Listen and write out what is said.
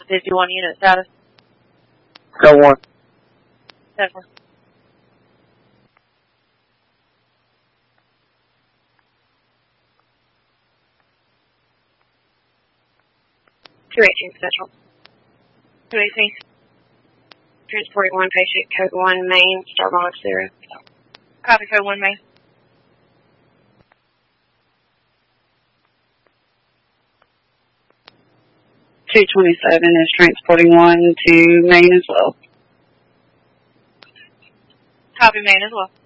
51 unit status. Go 1. Over. 218 Central. 218. Transporting 1 patient, code 1 main, start box 0. Copy, code 1 main. $227 is transporting 1 to main as well. Copy main as well.